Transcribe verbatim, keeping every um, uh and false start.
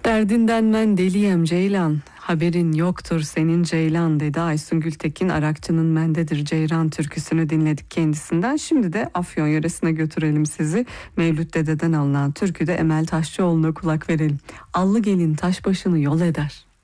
Derdinden ben deliyem Ceylan, haberin yoktur senin Ceylan dedi Aysun Gültekin. Arakçı'nın Mendedir Ceyran türküsünü dinledik kendisinden. Şimdi de Afyon yöresine götürelim sizi. Mevlüt Dede'den alınan türküde Emel Taşçıoğlu'na kulak verelim. Allı gelin taş başını yol eder.